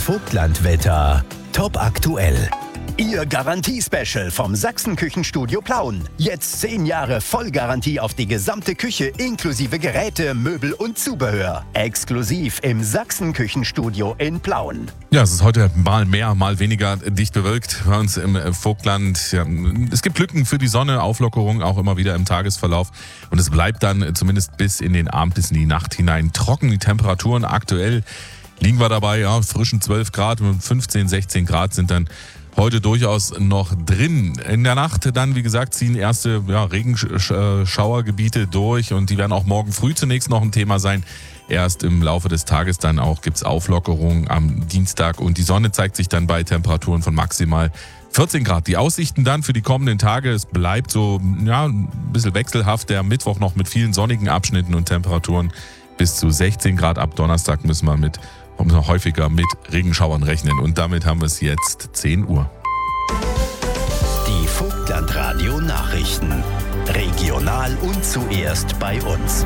Vogtlandwetter. Top aktuell. Ihr Garantie-Special vom Sachsen-Küchenstudio Plauen. Jetzt 10 Jahre Vollgarantie auf die gesamte Küche inklusive Geräte, Möbel und Zubehör. Exklusiv im Sachsen-Küchenstudio in Plauen. Ja, es ist heute mal mehr, mal weniger dicht bewölkt bei uns im Vogtland. Ja, es gibt Lücken für die Sonne, Auflockerung auch immer wieder im Tagesverlauf. Und es bleibt dann zumindest bis in den Abend, bis in die Nacht hinein trocken. Die Temperaturen aktuell liegen wir dabei, ja, frischen 12 Grad, 15, 16 Grad sind dann heute durchaus noch drin. In der Nacht dann, wie gesagt, ziehen erste Regenschauergebiete durch und die werden auch morgen früh zunächst noch ein Thema sein. Erst im Laufe des Tages dann auch gibt es Auflockerungen am Dienstag und die Sonne zeigt sich dann bei Temperaturen von maximal 14 Grad. Die Aussichten dann für die kommenden Tage, es bleibt so ein bisschen wechselhaft. Der Mittwoch noch mit vielen sonnigen Abschnitten und Temperaturen bis zu 16 Grad. Ab Donnerstag müssen wir häufiger mit Regenschauern rechnen. Und damit haben wir es jetzt 10 Uhr. Die Vogtlandradio Nachrichten. Regional und zuerst bei uns.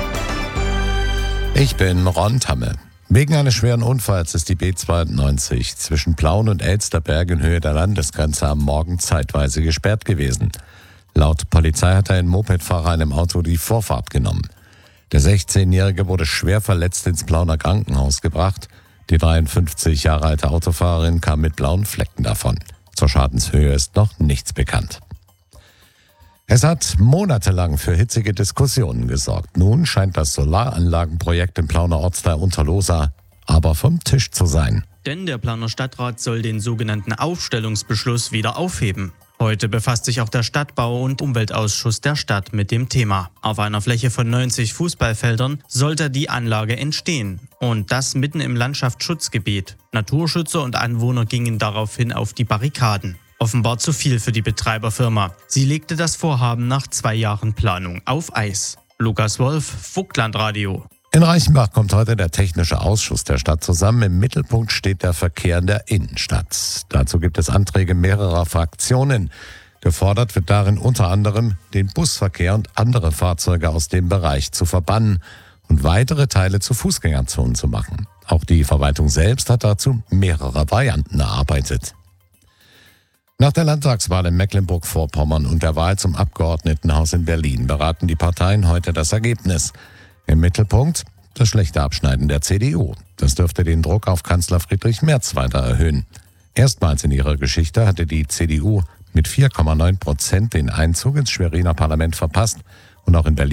Ich bin Ron Tamme. Wegen eines schweren Unfalls ist die B92 zwischen Plauen und Elsterberg in Höhe der Landesgrenze am Morgen zeitweise gesperrt gewesen. Laut Polizei hat ein Mopedfahrer einem Auto die Vorfahrt genommen. Der 16-Jährige wurde schwer verletzt ins Plauner Krankenhaus gebracht. Die 53 Jahre alte Autofahrerin kam mit blauen Flecken davon. Zur Schadenshöhe ist noch nichts bekannt. Es hat monatelang für hitzige Diskussionen gesorgt. Nun scheint das Solaranlagenprojekt im Plauner Ortsteil Unterlohsa aber vom Tisch zu sein. Denn der Plauner Stadtrat soll den sogenannten Aufstellungsbeschluss wieder aufheben. Heute befasst sich auch der Stadtbau- und Umweltausschuss der Stadt mit dem Thema. Auf einer Fläche von 90 Fußballfeldern sollte die Anlage entstehen. Und das mitten im Landschaftsschutzgebiet. Naturschützer und Anwohner gingen daraufhin auf die Barrikaden. Offenbar zu viel für die Betreiberfirma. Sie legte das Vorhaben nach 2 Jahren Planung auf Eis. Lukas Wolf, Vogtlandradio. In Reichenbach kommt heute der Technische Ausschuss der Stadt zusammen. Im Mittelpunkt steht der Verkehr in der Innenstadt. Dazu gibt es Anträge mehrerer Fraktionen. Gefordert wird darin unter anderem, den Busverkehr und andere Fahrzeuge aus dem Bereich zu verbannen und weitere Teile zu Fußgängerzonen zu machen. Auch die Verwaltung selbst hat dazu mehrere Varianten erarbeitet. Nach der Landtagswahl in Mecklenburg-Vorpommern und der Wahl zum Abgeordnetenhaus in Berlin beraten die Parteien heute das Ergebnis. Im Mittelpunkt das schlechte Abschneiden der CDU. Das dürfte den Druck auf Kanzler Friedrich Merz weiter erhöhen. Erstmals in ihrer Geschichte hatte die CDU mit 4,9% den Einzug ins Schweriner Parlament verpasst und auch in Berlin